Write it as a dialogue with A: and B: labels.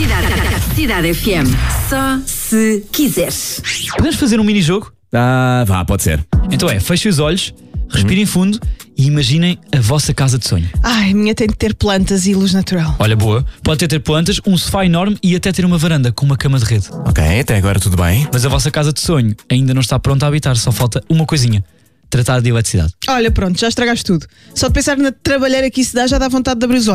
A: Cidade FM. Só se quiseres.
B: Podemos fazer um mini-jogo?
C: Vá, pode ser.
B: Então fechem os olhos, respirem fundo e imaginem a vossa casa de sonho.
D: Ai, a minha tem de ter plantas e luz natural.
B: Olha, boa. Pode ter plantas, um sofá enorme e até ter uma varanda com uma cama de rede.
C: Ok, até agora tudo bem.
B: Mas a vossa casa de sonho ainda não está pronta a habitar, só falta uma coisinha: tratar de eletricidade.
D: Olha, pronto, já estragaste tudo. Só de pensar na trabalheira que isso dá já dá vontade de abrir os olhos.